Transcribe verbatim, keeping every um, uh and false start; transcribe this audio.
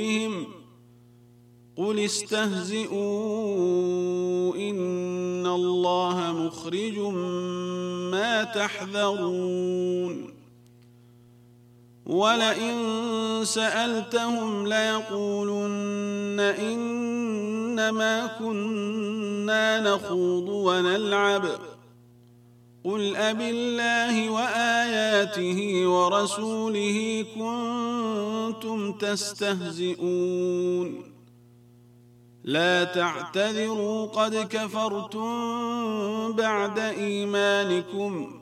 بهم قل استهزئوا إن الله مخرج ما تحذرون ولئن سألتهم ليقولن إنما كنا نخوض ونلعب قل أبالله وآياته ورسوله كنتم تستهزئون لا تعتذروا قد كفرتم بعد إيمانكم